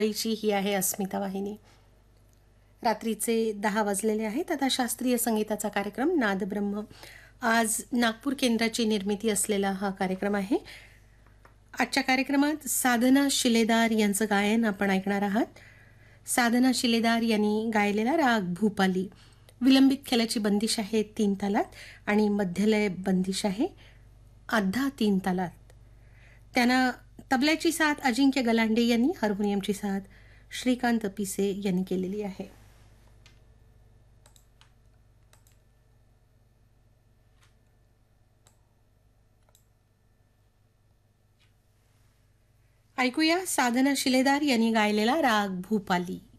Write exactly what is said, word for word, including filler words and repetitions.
ची ही आहे अस्मिता वाहिनी. रात्रीचे दहा वाजलेले आहेत. आता शास्त्रीय संगीताचा कार्यक्रम नादब्रह्म. आज नागपूर केंद्राची निर्मिती असलेला हा कार्यक्रम आहे. आजच्या कार्यक्रमात साधना शिलेदार यांचं गायन आपण ऐकणार आहात. साधना शिलेदार यांनी गायलेला राग भूपाली. विलंबित खेळाची बंदिश आहे तीन तालात आणि मध्यलय बंदिश आहे आधा तीन तालात. त्यांना तबल्याची साथ अजिंक्य गलांडे यांनी, हार्मोनियमची साथ श्रीकांत पिसे यांनी केलेली आहे. ऐकूया साधना शिलेदार यांनी गायलेला राग भूपाली.